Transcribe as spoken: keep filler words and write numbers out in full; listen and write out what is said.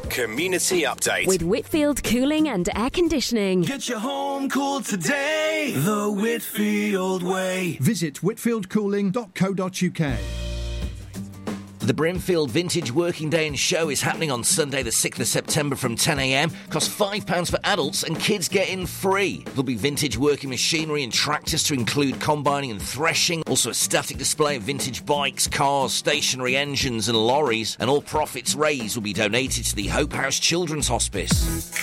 Community Update. With Whitfield Cooling and Air Conditioning. Get your home cooled today, the Whitfield way. Visit whitfield cooling dot co dot uk. The Brimfield Vintage Working Day and Show is happening on Sunday the sixth of September from ten a m. Costs five pounds for adults and kids get in free. There'll be vintage working machinery and tractors to include combining and threshing. Also a static display of vintage bikes, cars, stationary engines and lorries. And all profits raised will be donated to the Hope House Children's Hospice.